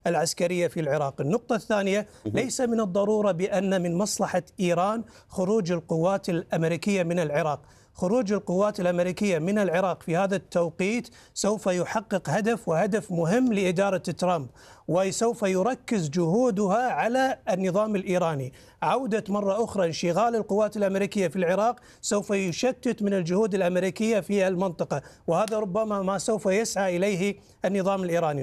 العسكرية في العراق. النقطة الثانية، ليس من الضرورة بأن من مصلحة إيران خروج القوات الأمريكية من العراق. خروج القوات الأمريكية من العراق في هذا التوقيت سوف يحقق هدف مهم لإدارة ترامب، وسوف يركز جهودها على النظام الإيراني. عودة مرة أخرى انشغال القوات الأمريكية في العراق سوف يشتت من الجهود الأمريكية في المنطقة، وهذا ربما ما سوف يسعى إليه النظام الإيراني.